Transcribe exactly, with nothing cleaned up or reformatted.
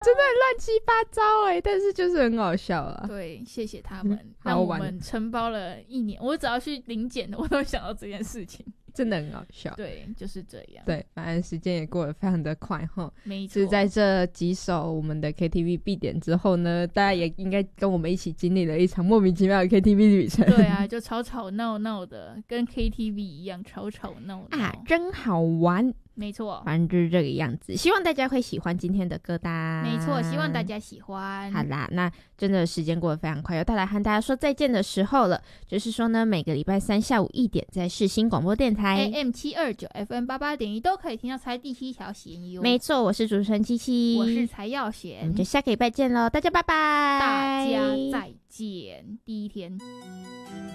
真的很乱七八糟哎、欸，但是就是很好笑啊。 对，谢谢他们， 嗯、 让我们承包了一年。我只要去临检，我都想到这件事情。 真的很好笑。 对，就是这样。 对，反正时间也过得非常的快齁。 没错。 是在这几首我们的 K T V 必点之后呢，大家也应该跟我们一起经历了一场莫名其妙的 K T V 旅程。 对啊，就吵吵闹闹的，跟 K T V 一样吵吵闹闹啊，真好玩。 没错， 反正就是这个样子。希望大家会喜欢今天的歌单。 没错，希望大家喜欢。 好啦，那真的时间过得非常快，又到来和大家说再见的时候了。就是说呢，每个礼拜三下午一点，在世新广播电台 A M 七二九 F M 八八点一都可以听到才第七条弦哟。 没错，我是主持人七七， 我是才耀贤， 我们就下个礼拜见喽，大家拜拜， 大家再见。第一天。